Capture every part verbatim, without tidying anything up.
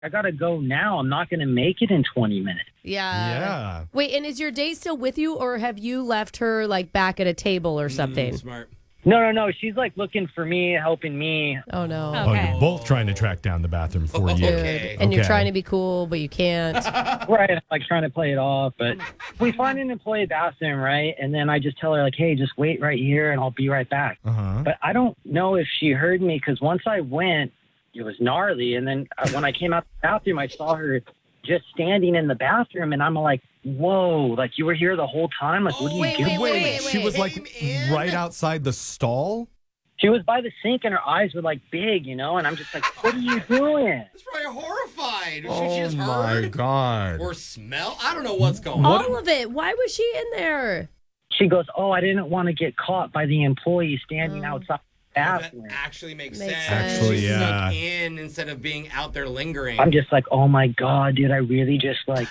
I gotta go now. I'm not gonna make it in twenty minutes. Yeah. Yeah. Wait, and is your date still with you, or have you left her like back at a table or something? Mm, smart. No, no, no. She's like looking for me, helping me. Oh no. Oh, Okay. you're both trying to track down the bathroom for you. Dude. Okay. And you're Okay. trying to be cool, but you can't. Right, like trying to play it off. But we find an employee bathroom, right? And then I just tell her, like, hey, just wait right here and I'll be right back. Uh-huh. But I don't know if she heard me because once I went, it was gnarly. And then uh, when I came out the bathroom, I saw her just standing in the bathroom. And I'm like, whoa, like you were here the whole time? Like, what are you wait, doing? wait, wait, She was like Came in? right outside the stall? She was by the sink and her eyes were like big, you know? And I'm just like, what are you doing? That's probably horrified. Should she Oh just my heard God. or smell? I don't know what's going on. All of it. Why was she in there? She goes, oh, I didn't want to get caught by the employee standing Oh. outside the That bathroom. actually makes, Makes sense. sense. Actually, She yeah. snuck in instead of being out there lingering. I'm just like, oh my God, dude, I really just like,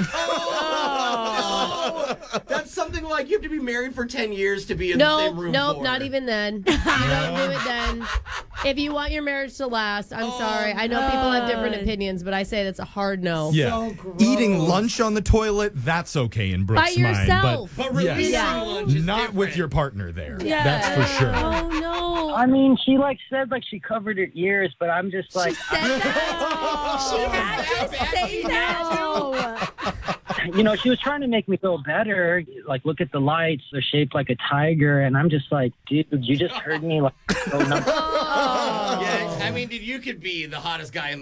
Oh, no. That's something like you have to be married for ten years to be in the No, same room nope, for. not even then. You don't do it then. If you want your marriage to last, I'm Oh, sorry. I know people have different God. opinions, but I say that's a hard no. Yeah. So gross. Eating lunch on the toilet, that's okay in Brooke's By mind. yourself. But Yes. releasing Yeah. lunch is Not different. with your partner there. Yeah. That's for sure. Oh no. I mean, she like said like she covered her ears, but I'm just like, She said that. She had to say that. No. you know, she was trying to make me feel better. Like, look at the lights; they're shaped like a tiger, and I'm just like, dude, you just heard me like go number. Oh. Yeah, I mean, dude, you could be the hottest guy in the